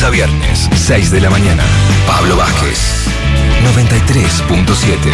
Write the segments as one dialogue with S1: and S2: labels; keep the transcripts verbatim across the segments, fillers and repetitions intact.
S1: lunes a viernes, seis de la mañana. Pablo Vázquez, noventa y tres punto siete.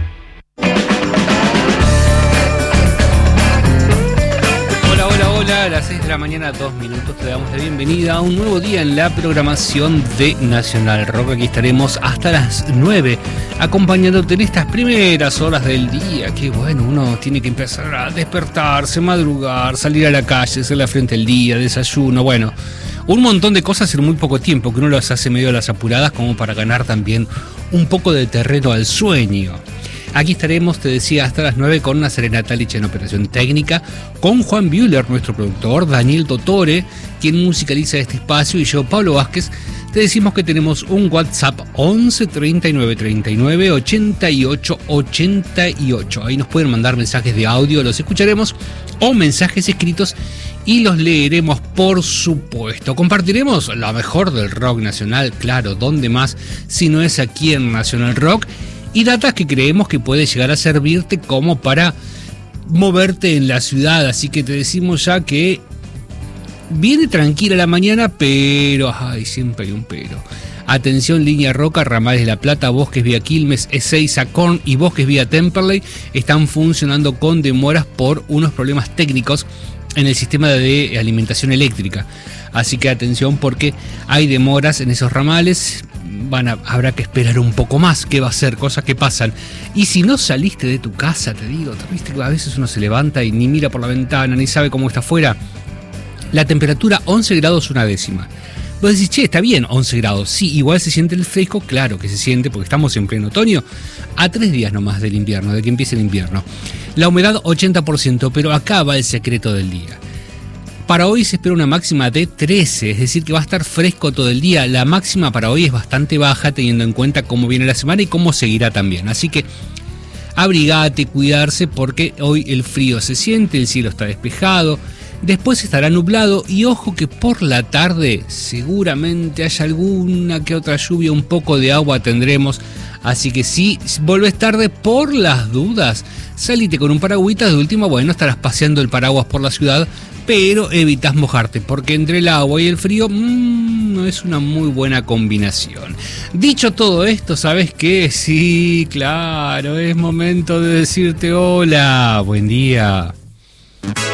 S2: Hola, a las seis de la mañana, dos minutos, te damos la bienvenida a un nuevo día en la programación de Nacional Rock. Aquí estaremos hasta las nueve, acompañándote en estas primeras horas del día. Que bueno, uno tiene que empezar a despertarse, madrugar, salir a la calle, hacer la frente al día, desayuno, bueno, un montón de cosas en muy poco tiempo, que uno las hace medio a las apuradas como para ganar también un poco de terreno al sueño. Aquí estaremos, te decía, hasta las nueve con una Serenata Lich en operación técnica, con Juan Bühler, nuestro productor, Daniel Totore, quien musicaliza este espacio, y yo, Pablo Vázquez. Te decimos que tenemos un WhatsApp once treinta y nueve treinta y nueve ochenta y ocho ochenta y ocho. Ahí nos pueden mandar mensajes de audio, los escucharemos, o mensajes escritos y los leeremos, por supuesto. Compartiremos lo mejor del rock nacional, claro, ¿dónde más si no es aquí en Nacional Rock? Y datas que creemos que puede llegar a servirte como para moverte en la ciudad. Así que te decimos ya que viene tranquila la mañana, pero ay, siempre hay un pero. Atención, Línea Roca, Ramales de la Plata, Bosques vía Quilmes, Ezeiza, Korn y Bosques vía Temperley están funcionando con demoras por unos problemas técnicos en el sistema de alimentación eléctrica. Así que atención, porque hay demoras en esos ramales. Van a, habrá que esperar un poco más. ¿Qué va a ser? Cosas que pasan. Y si no saliste de tu casa, te digo, viste que a veces uno se levanta y ni mira por la ventana, ni sabe cómo está afuera. La temperatura once grados una décima. Vos decís, che, está bien, once grados. Sí, igual se siente el fresco, claro que se siente, porque estamos en pleno otoño, a tres días nomás del invierno, de que empiece el invierno. La humedad ochenta por ciento, pero acá va el secreto del día. Para hoy se espera una máxima de trece, es decir que va a estar fresco todo el día. La máxima para hoy es bastante baja, teniendo en cuenta cómo viene la semana y cómo seguirá también. Así que abrigate, cuidarse, porque hoy el frío se siente, el cielo está despejado, después estará nublado y ojo que por la tarde seguramente haya alguna que otra lluvia, un poco de agua tendremos. Así que si volvés tarde, por las dudas, salite con un paragüita. De última, bueno, estarás paseando el paraguas por la ciudad, pero evitas mojarte, porque entre el agua y el frío mmm, no es una muy buena combinación. Dicho todo esto, ¿sabes qué? Sí, claro, es momento de decirte hola, buen día.